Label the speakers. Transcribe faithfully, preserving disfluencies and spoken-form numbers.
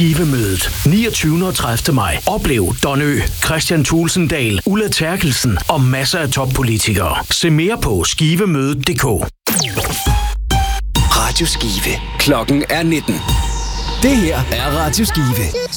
Speaker 1: Skivemødet niogtyvende og tredivte maj. Oplev Don Ø, Christian Tulsendal, Ulla Terkelsen og masser af toppolitikere. Se mere på skivemødet punktum d k.
Speaker 2: Radio Skive. Klokken er nitten. Det her er Radio Skive.